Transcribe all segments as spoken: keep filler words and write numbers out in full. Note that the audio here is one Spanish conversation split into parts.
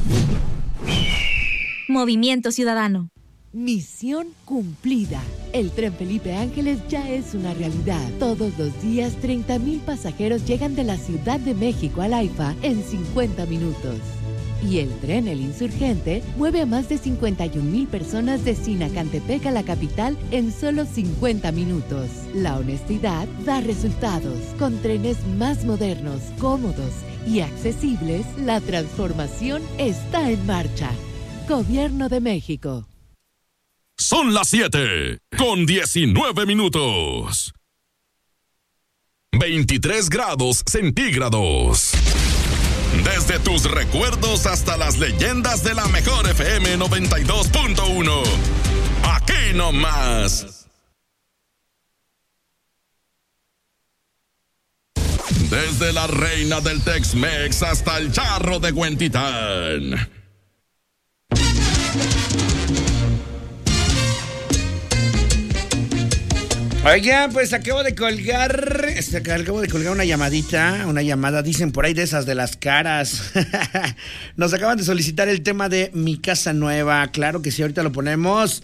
Movimiento Ciudadano. Misión cumplida. El Tren Felipe Ángeles ya es una realidad. Todos los días, treinta mil pasajeros llegan de la Ciudad de México al AIFA en cincuenta minutos. Y el tren El Insurgente mueve a más de cincuenta y un mil personas de Sinacantepec a la capital en solo cincuenta minutos. La honestidad da resultados. Con trenes más modernos, cómodos y accesibles, la transformación está en marcha. Gobierno de México. Son las siete con diecinueve minutos. veintitrés grados centígrados. Desde tus recuerdos hasta las leyendas de la mejor F M noventa y dos punto uno. Aquí nomás. Desde la reina del Tex-Mex hasta el charro de Huentitán. Oigan, pues acabo de colgar, acabo de colgar una llamadita, una llamada, dicen por ahí de esas de las caras. Nos acaban de solicitar el tema de Mi Casa Nueva, claro que sí, ahorita lo ponemos.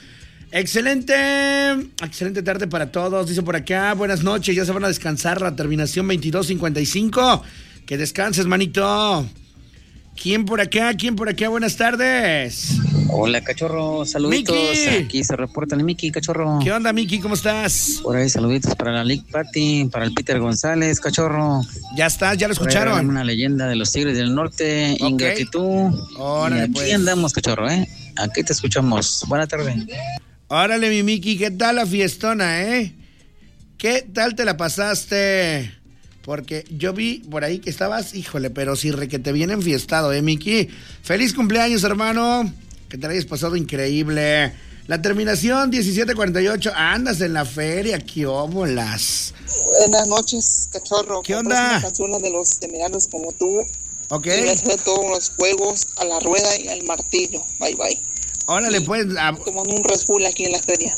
Excelente, excelente tarde para todos, dice por acá, buenas noches, ya se van a descansar, la terminación veintidós cincuenta y cinco, que descanses, manito. ¿Quién por acá? ¿Quién por acá? Buenas tardes. Hola, cachorro, saluditos. Miki. Aquí se reporta el Miki, cachorro. ¿Qué onda, Miki? ¿Cómo estás? Por ahí, saluditos para la Lick Party, para el Peter González, cachorro. Ya estás, ya lo escucharon. Una leyenda de los Tigres del Norte, okay. Ingratitud. Órale, y aquí pues. andamos, cachorro, ¿eh? Aquí te escuchamos. Buena tarde. Órale, mi Miki, ¿qué tal la fiestona, eh? ¿Qué tal te la pasaste? Porque yo vi por ahí que estabas, híjole, pero sí, re que te viene enfiestado, ¿eh, Miki? Feliz cumpleaños, hermano. Que te la hayas pasado increíble. La terminación diecisiete cuarenta y ocho. Andas en la feria, qué óbolas. Buenas noches, cachorro. ¿Qué onda? Una canción de los semejantes como tú. Ok. Y me hace todos los juegos a la rueda y al martillo. Bye, bye. Órale, y pues. A... Como un Red Bull aquí en la feria.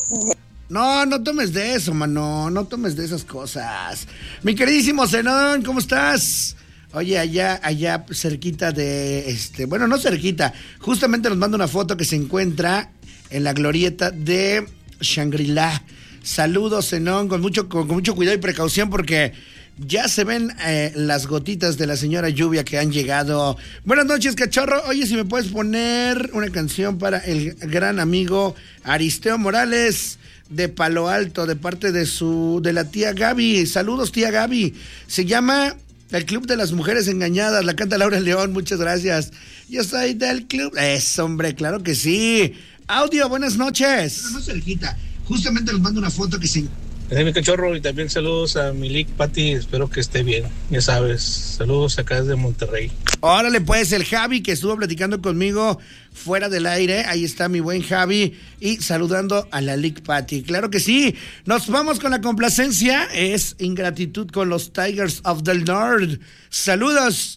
No, no tomes de eso, mano. No tomes de esas cosas. Mi queridísimo Zenón, ¿cómo estás? Oye, allá, allá cerquita de, este, bueno, no cerquita, justamente nos manda una foto que se encuentra en la glorieta de Shangri-La. Saludos, Zenón, con mucho, con, con mucho cuidado y precaución porque ya se ven eh, las gotitas de la señora lluvia que han llegado. Buenas noches, cachorro. Oye, si me puedes poner una canción para el gran amigo Aristeo Morales de Palo Alto, de parte de su, de la tía Gaby. Saludos, tía Gaby. Se llama El Club de las Mujeres Engañadas, la canta Laura León, muchas gracias. Yo soy del club. Es, hombre, claro que sí. Audio, buenas noches. No, no cerquita, justamente nos manda una foto que se... Es mi cachorro y también saludos a mi Lick Pati, espero que esté bien, ya sabes, saludos acá desde Monterrey. Órale pues, el Javi que estuvo platicando conmigo fuera del aire, ahí está mi buen Javi, y saludando a la Lick Pati, claro que sí. Nos vamos con la complacencia, es Ingratitud con los Tigers of the North. Saludos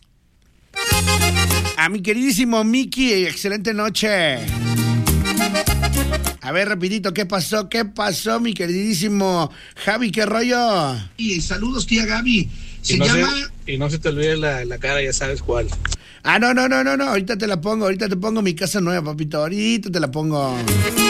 a mi queridísimo Miki, excelente noche. A ver, rapidito, ¿qué pasó? ¿Qué pasó, mi queridísimo Javi? ¿Qué rollo? Y saludos, tía Gaby. Se y no llama... Se, y no se te olvide la, la cara, ya sabes cuál. Ah, no, no, no, no, no. Ahorita te la pongo, ahorita te pongo Mi Casa Nueva, papito. Ahorita te la pongo.